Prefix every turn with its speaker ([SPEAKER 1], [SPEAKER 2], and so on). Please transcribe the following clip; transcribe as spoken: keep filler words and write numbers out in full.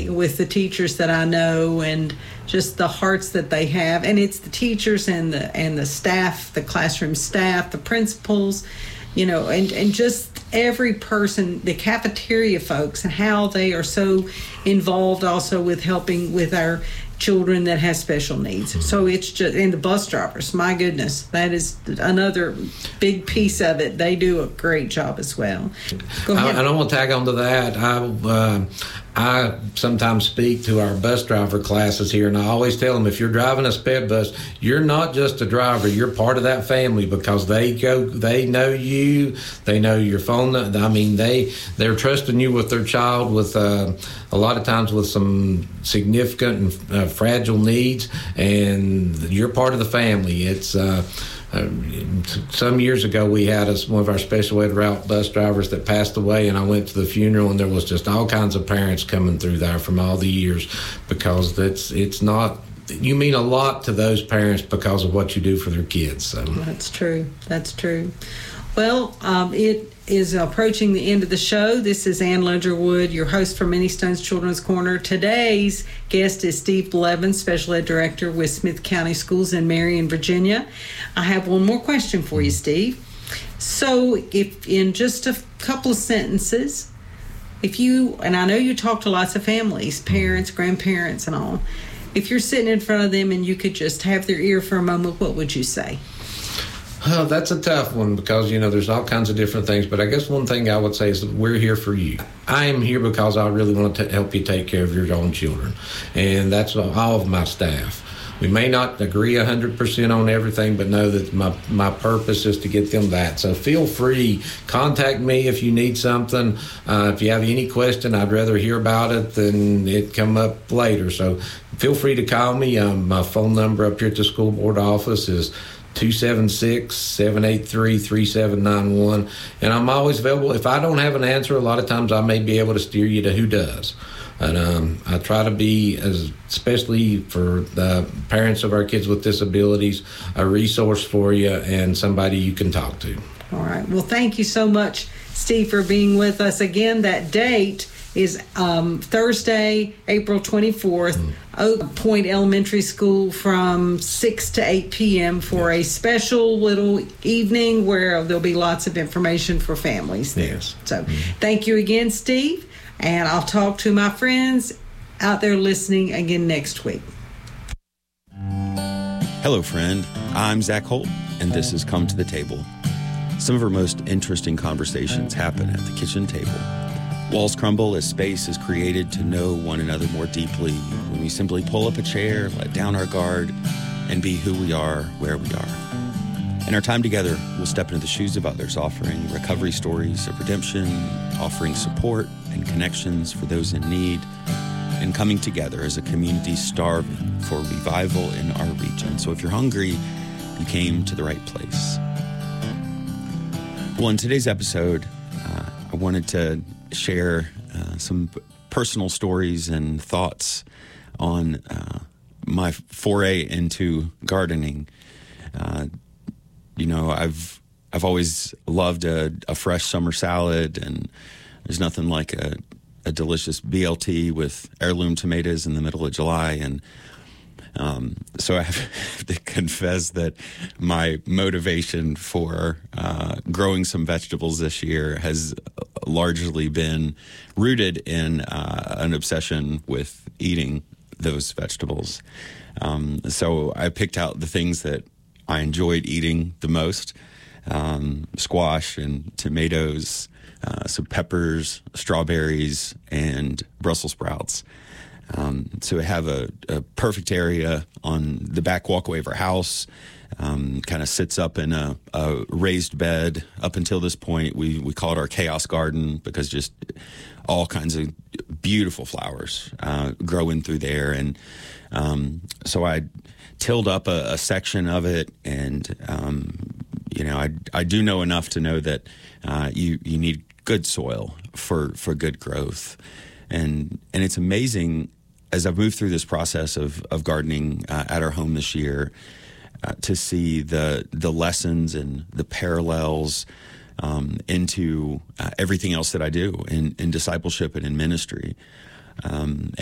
[SPEAKER 1] day with the teachers that I know and just the hearts that they have. And it's the teachers and the and the staff, the classroom staff, the principals, you know, and, and just every person, the cafeteria folks, and how they are so involved also with helping with our children that have special needs. Mm-hmm. So it's just, and the bus drivers, my goodness, that is another big piece of it. They do a great job as well. Go ahead.
[SPEAKER 2] I, I don't want to tag on to that. I, uh, I sometimes speak to our bus driver classes here, and I always tell them, if you're driving a sped bus, you're not just a driver, you're part of that family, because they go, they know you, they know your phone. I mean, they, they're trusting you with their child with uh, a lot of times with some significant and uh, fragile needs, and you're part of the family. It's uh, uh, some years ago we had us one of our special ed route bus drivers that passed away, and I went to the funeral, and there was just all kinds of parents coming through there from all the years, because that's it's not you mean a lot to those parents because of what you do for their kids. So
[SPEAKER 1] that's true. That's true. Well, um, it is approaching the end of the show. This is Ann Ledgerwood, your host for Many Stones Children's Corner. Today's guest is Steve Blevins, Special Ed Director with Smith County Schools in Marion, Virginia. I have one more question for you, Steve. So if in just a couple of sentences, if you, and I know you talk to lots of families, parents, grandparents, and all, if you're sitting in front of them and you could just have their ear for a moment, what would you say?
[SPEAKER 2] Well, that's a tough one, because, you know, there's all kinds of different things. But I guess one thing I would say is that we're here for you. I am here because I really want to help you take care of your own children. And that's all of my staff. We may not agree one hundred percent on everything, but know that my, my purpose is to get them that. So feel free. Contact me if you need something. Uh, if you have any question, I'd rather hear about it than it come up later. So feel free to call me. Um, my phone number up here at the school board office is two seven six, seven eight three, three seven nine one. And I'm always available. If I don't have an answer, a lot of times I may be able to steer you to who does. And um, I try to be, as especially for the parents of our kids with disabilities, a resource for you and somebody you can talk to.
[SPEAKER 1] All right. Well, thank you so much, Steve, for being with us. Again, that date is um, Thursday, April twenty-fourth, mm. Oak Point Elementary School from six to eight p.m. for yes. a special little evening where there'll be lots of information for families there.
[SPEAKER 2] Yes.
[SPEAKER 1] So mm. thank you again, Steve, and I'll talk to my friends out there listening again next week.
[SPEAKER 3] Hello, friend. I'm Zach Holt, and this is Come to the Table. Some of our most interesting conversations happen at the kitchen table. Walls crumble as space is created to know one another more deeply when we simply pull up a chair, let down our guard, and be who we are, where we are. In our time together, we'll step into the shoes of others, offering recovery stories of redemption, offering support and connections for those in need, and coming together as a community starving for revival in our region. So if you're hungry, you came to the right place. Well, in today's episode, uh, I wanted to share uh, some personal stories and thoughts on uh, my foray into gardening. Uh, you know, I've I've always loved a, a fresh summer salad, and there's nothing like a, a delicious B L T with heirloom tomatoes in the middle of July. And Um, so I have to confess that my motivation for uh, growing some vegetables this year has largely been rooted in uh, an obsession with eating those vegetables. Um, so I picked out the things that I enjoyed eating the most, um, squash and tomatoes, uh, some peppers, strawberries, and Brussels sprouts. Um, so we have a, a perfect area on the back walkway of our house, um, kind of sits up in a, a raised bed. Up until this point, we, we call it our chaos garden because just all kinds of beautiful flowers uh, grow in through there. And um, so I tilled up a, a section of it, and, um, you know, I, I do know enough to know that uh, you, you need good soil for, for good growth. And and it's amazing, as I've moved through this process of, of gardening uh, at our home this year, uh, to see the the lessons and the parallels um, into uh, everything else that I do in, in discipleship and in ministry. Um,